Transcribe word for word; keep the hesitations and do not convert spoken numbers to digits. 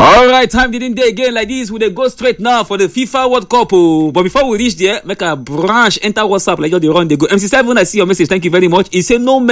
All right, time didn't day again like this. We dey go straight now for the FIFA World Cup. Oh. But before we reach there, make a branch enter WhatsApp like you dey run. They go M C seven. I see your message. Thank you very much. He say no.